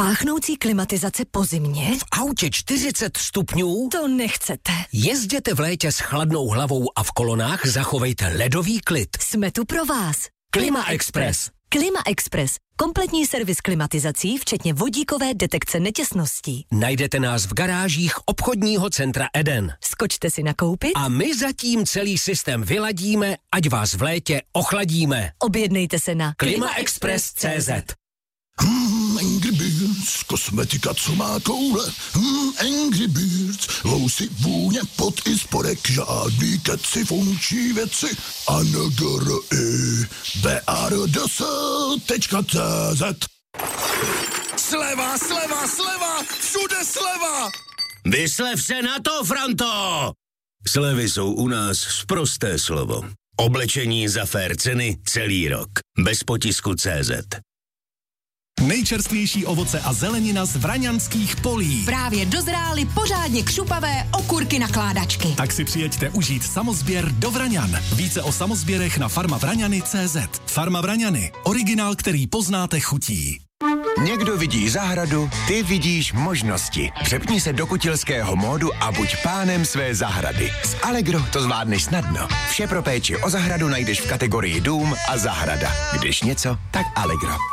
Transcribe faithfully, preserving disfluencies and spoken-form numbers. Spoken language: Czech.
Páchnoucí klimatizace po zimě? V autě čtyřicet stupňů? To nechcete. Jezděte v létě s chladnou hlavou a v kolonách zachovejte ledový klid. Jsme tu pro vás. Klima Express. Klima Express. Kompletní servis klimatizací, včetně vodíkové detekce netěsností. Najdete nás v garážích obchodního centra Eden. Skočte si nakoupit a my zatím celý systém vyladíme, ať vás v létě ochladíme. Objednejte se na klima express tečka cé zet. Hmm, Angry Birds, kosmetika, co má koule. Hmm, Angry Birds, lousy, vůně, pot i spodek, žádný keci, funkční věci. A N G R I B A R D S tečka cé zet. Sleva, sleva, sleva, všude sleva! Vyslev se na to, Franto! Slevy jsou u nás sprosté slovo. Oblečení za fér ceny celý rok. Bez potisku tečka cé zet. Nejčerstvější ovoce a zelenina z vraňanských polí. Právě dozrály pořádně křupavé okurky nakládačky. Tak si přijeďte užít samozběr do Vraňan. Více o samozběrech na farma vraňany tečka cé zet. Farma Vraňany. Originál, který poznáte chutí. Někdo vidí zahradu, ty vidíš možnosti. Přepni se do kutilského módu a buď pánem své zahrady. S Allegro to zvládneš snadno. Vše pro péči o zahradu najdeš v kategorii dům a zahrada. Když něco, tak Allegro.